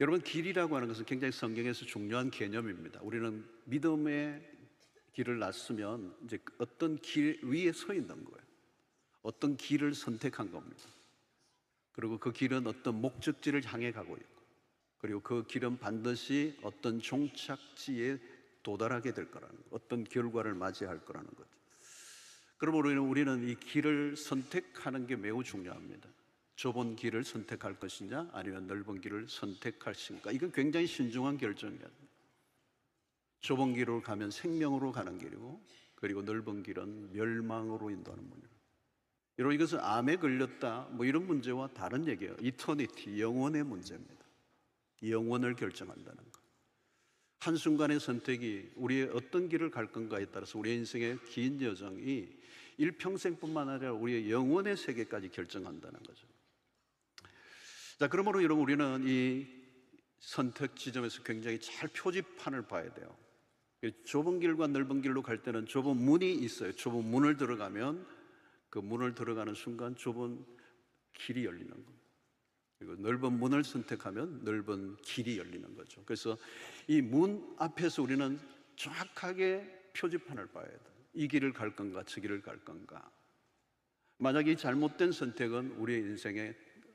여러분, 길이라고 하는 것은 굉장히 성경에서 중요한 개념입니다. 우리는 믿음의 길을 났으면 이제 어떤 길 위에 서 있는 거예요. 어떤 길을 선택한 겁니다. 그리고 그 길은 어떤 목적지를 향해 가고 있고, 그리고 그 길은 반드시 어떤 종착지에 도달하게 될 거라는 거, 어떤 결과를 맞이할 거라는 거죠. 그러므로 우리는 이 길을 선택하는 게 매우 중요합니다. 좁은 길을 선택할 것이냐 아니면 넓은 길을 선택할 것인가, 이건 굉장히 신중한 결정이에요. 좁은 길로 가면 생명으로 가는 길이고, 그리고 넓은 길은 멸망으로 인도하는 문이에요. 여러분, 이것은 암에 걸렸다 뭐 이런 문제와 다른 얘기예요. 이터니티, 영원의 문제입니다. 영원을 결정한다는 것. 한순간의 선택이 우리의 어떤 길을 갈 건가에 따라서 우리의 인생의 긴 여정이 일평생뿐만 아니라 우리의 영원의 세계까지 결정한다는 거죠. 자, 그러므로 여러분, 우리는 이 선택 지점에서 굉장히 잘 표지판을 봐야 돼요. 좁은 길과 넓은 길로 갈 때는 좁은 문이 있어요. 좁은 문을 들어가면 그 문을 들어가는 순간 좁은 길이 열리는 겁니다. 그리고 넓은 문을 선택하면 넓은 길이 열리는 거죠. 그래서 이 문 앞에서 우리는 정확하게 표지판을 봐야 돼요. 이 길을 갈 건가, 저 길을 갈 건가. 만약 이 잘못된 선택은 우리의 인생에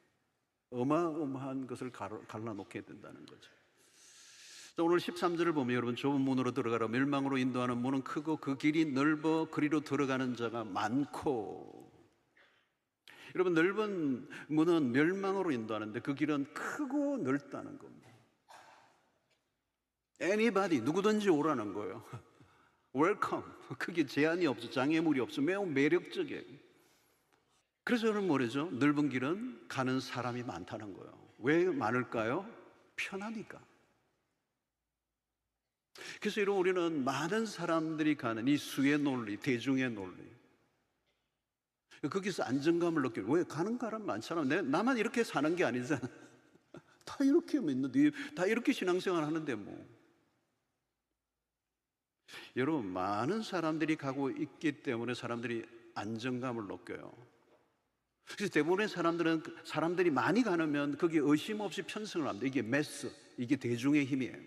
어마어마한 것을 갈라놓게 된다는 거죠. 오늘 13절을 보면 여러분, 좁은 문으로 들어가라. 멸망으로 인도하는 문은 크고 그 길이 넓어 그리로 들어가는 자가 많고. 여러분, 넓은 문은 멸망으로 인도하는데 그 길은 크고 넓다는 겁니다. Anybody, 누구든지 오라는 거예요. Welcome. 크게 제한이 없어, 장애물이 없어, 매우 매력적이에요. 그래서 저는 뭐래죠? 넓은 길은 가는 사람이 많다는 거예요. 왜 많을까요? 편하니까. 그래서 여러분, 우리는 많은 사람들이 가는 이 수의 논리, 대중의 논리, 거기서 안정감을 느껴요. 왜? 가는 사람 많잖아. 나만 이렇게 사는 게 아니잖아. 다 이렇게 믿는데, 다 이렇게 신앙생활 하는데 뭐. 여러분, 많은 사람들이 가고 있기 때문에 사람들이 안정감을 느껴요. 그래서 대부분의 사람들이 많이 가면 거기에 의심 없이 편승을 합니다. 이게 매스, 이게 대중의 힘이에요.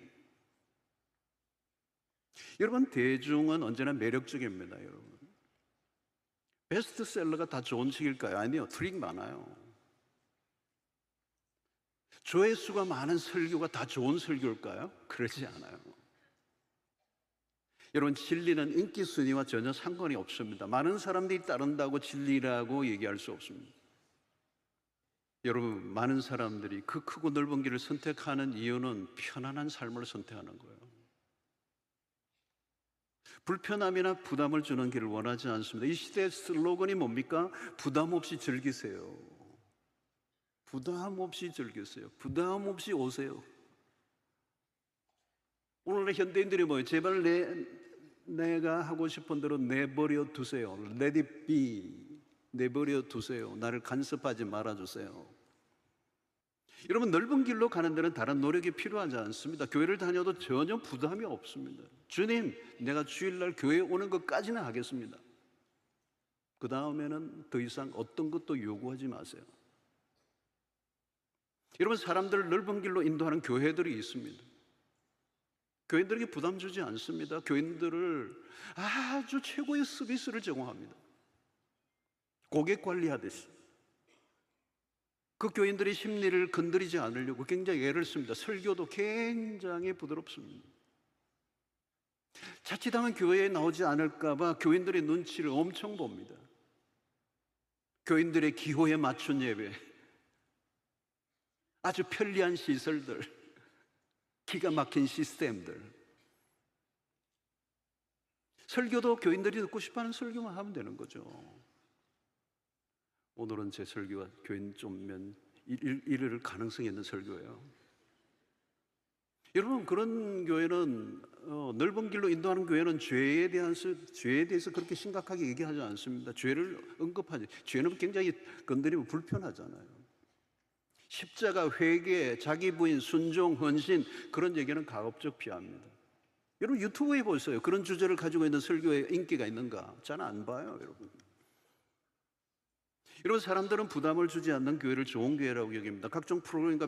여러분, 대중은 언제나 매력적입니다. 여러분, 베스트셀러가 다 좋은 책일까요? 아니요, 트릭 많아요. 조회수가 많은 설교가 다 좋은 설교일까요? 그러지 않아요. 여러분, 진리는 인기 순위와 전혀 상관이 없습니다. 많은 사람들이 따른다고 진리라고 얘기할 수 없습니다. 여러분, 많은 사람들이 그 크고 넓은 길을 선택하는 이유는 편안한 삶을 선택하는 거예요. 불편함이나 부담을 주는 길을 원하지 않습니다. 이 시대의 슬로건이 뭡니까? 부담 없이 즐기세요. 부담 없이 즐기세요. 부담 없이 오세요. 오늘의 현대인들이 뭐예요? 제발 내가 하고 싶은 대로 내버려 두세요. Let it be. 내버려 두세요. 나를 간섭하지 말아주세요. 여러분, 넓은 길로 가는 데는 다른 노력이 필요하지 않습니다. 교회를 다녀도 전혀 부담이 없습니다. 주님, 내가 주일날 교회에 오는 것까지는 하겠습니다. 그 다음에는 더 이상 어떤 것도 요구하지 마세요. 여러분, 사람들을 넓은 길로 인도하는 교회들이 있습니다. 교인들에게 부담 주지 않습니다. 교인들을 아주 최고의 서비스를 제공합니다. 고객 관리하듯이. 그 교인들의 심리를 건드리지 않으려고 굉장히 애를 씁니다. 설교도 굉장히 부드럽습니다. 자칫하면 교회에 나오지 않을까 봐 교인들의 눈치를 엄청 봅니다. 교인들의 기호에 맞춘 예배, 아주 편리한 시설들, 기가 막힌 시스템들. 설교도 교인들이 듣고 싶어하는 설교만 하면 되는 거죠. 오늘은 제 설교가 교인 좀면 이를 가능성이 있는 설교예요. 여러분, 그런 교회는 넓은 길로 인도하는 교회는 죄에 대해서 그렇게 심각하게 얘기하지 않습니다. 죄를 언급하지. 죄는 굉장히 건드리면 불편하잖아요. 십자가, 회개, 자기 부인, 순종, 헌신, 그런 얘기는 가급적 피합니다. 여러분, 유튜브에 보세요. 그런 주제를 가지고 있는 설교에 인기가 있는가? 잘 안 봐요, 여러분. 여러분, 사람들은 부담을 주지 않는 교회를 좋은 교회라고 여깁니다. 각종 프로그램과